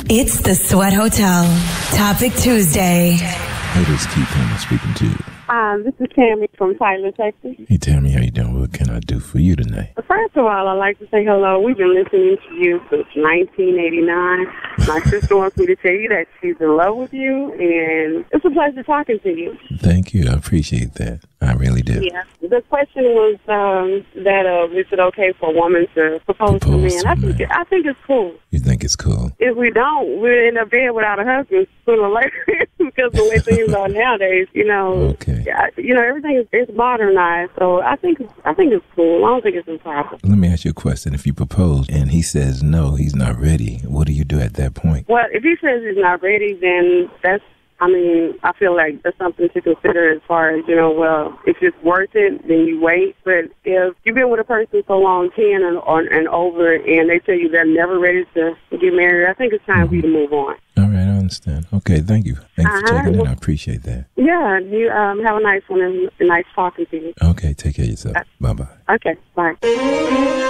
It's the Sweat Hotel. Topic Tuesday. Hey, this is Keith. Who am I speaking to? This is Tammy from Tyler, Texas. Hey, Tammy, how you doing? What can I do for you tonight? First of all, I'd like to say hello. We've been listening to you since 1989. My sister wants me to tell you that she's in love with you, and it's a pleasure talking to you. Thank you. I appreciate that. I really do. Yeah. The question was is it okay for a woman to propose to a man? I think it's cool. You think it's cool? If we don't, we're in a bed without a husband sooner or later because the way things are nowadays, Okay. Everything is modernized. So I think it's cool. I don't think it's a problem. Let me ask you a question. If you propose and he says no, he's not ready, what do you do at that point? Well, if he says he's not ready, then I feel like that's something to consider as far as, if it's worth it, then you wait. But if you've been with a person so long, 10 and over, and they tell you they're never ready to get married, I think it's time for you to move on. All right, I understand. Okay, thank you. Thanks for checking in. I appreciate that. Yeah, you have a nice one and nice talking to you. Okay, take care of yourself. Bye-bye. Okay, bye.